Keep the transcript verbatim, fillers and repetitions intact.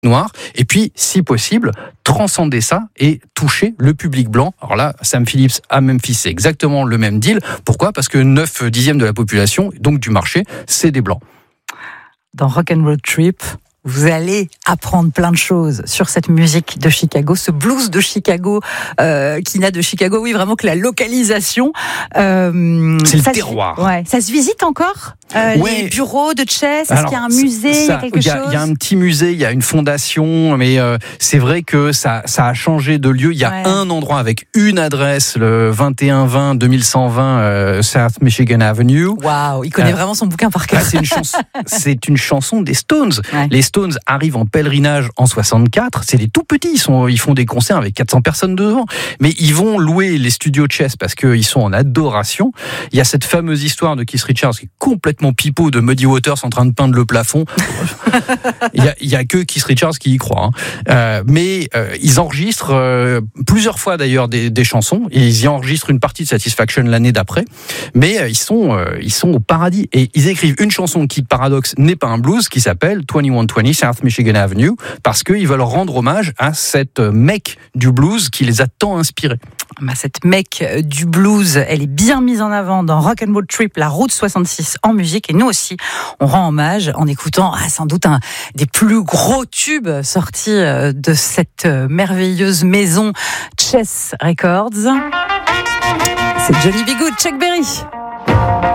noir, et puis, si possible, transcender ça et toucher le public blanc. Alors là, Sam Phillips à Memphis, c'est exactement le même deal. Pourquoi ? Parce que neuf dixièmes de la population, donc du marché, c'est des blancs. Dans Rock and Roll Trip, vous allez apprendre plein de choses sur cette musique de Chicago, ce blues de Chicago, euh, qui n'a de Chicago, oui, vraiment que la localisation. Euh, c'est le terroir. Se, ouais, ça se visite encore euh, ouais. Les bureaux de chess, est-ce Alors, qu'il y a un musée, ça, il y a quelque y a, chose ? Il y a un petit musée, il y a une fondation, mais euh, c'est vrai que ça, ça a changé de lieu. Il y a ouais. un endroit avec une adresse, le vingt et un vingt deux mille cent vingt euh, South Michigan Avenue. Waouh, il connaît euh, vraiment son bouquin par cœur. Ah, c'est, une chanson, c'est une chanson des Stones. Ouais. Les Stones arrivent en pèlerinage en soixante-quatre. C'est des tout petits. Ils, sont, ils font des concerts avec quatre cents personnes devant. Mais ils vont louer les studios Chess parce qu'ils sont en adoration. Il y a cette fameuse histoire de Keith Richards qui est complètement pipeau de Muddy Waters en train de peindre le plafond. il, y a, il y a que Keith Richards qui y croit. Hein. Euh, mais euh, ils enregistrent euh, plusieurs fois d'ailleurs des, des chansons. Et ils y enregistrent une partie de Satisfaction l'année d'après. Mais euh, ils, sont, euh, ils sont au paradis. Et ils écrivent une chanson qui, paradoxe, n'est pas un blues, qui s'appelle vingt-et-un vingt South Michigan Avenue, parce qu'ils veulent rendre hommage à cette mecque du blues qui les a tant inspirés. Bah, cette mecque du blues, elle est bien mise en avant dans Rock and Roll Trip, la route soixante-six en musique. Et nous aussi, on rend hommage en écoutant ah, sans doute un des plus gros tubes sortis de cette merveilleuse maison Chess Records. C'est Johnny B. Goode, Chuck Berry.